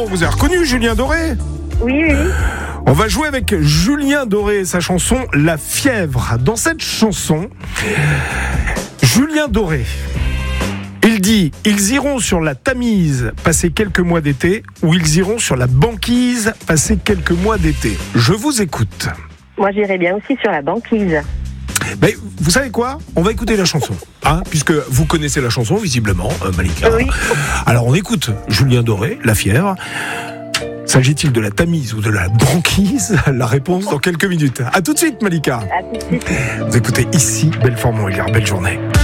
vous avez reconnu Julien Doré? Oui. On va jouer avec Julien Doré et sa chanson La Fièvre. Dans cette chanson, Julien Doré, il dit « Ils iront sur la Tamise passer quelques mois d'été ou ils iront sur la banquise passer quelques mois d'été ». Je vous écoute. Moi, j'irais bien aussi sur la banquise. Mais vous savez quoi? On va écouter la chanson, puisque vous connaissez la chanson visiblement, Malika. Oui. Alors on écoute Julien Doré, La Fièvre. S'agit-il de la Tamise ou de la banquise? La réponse dans quelques minutes. À tout de suite, Malika. À tout de suite. Vous écoutez ici Belfort Montbéliard. Belle journée.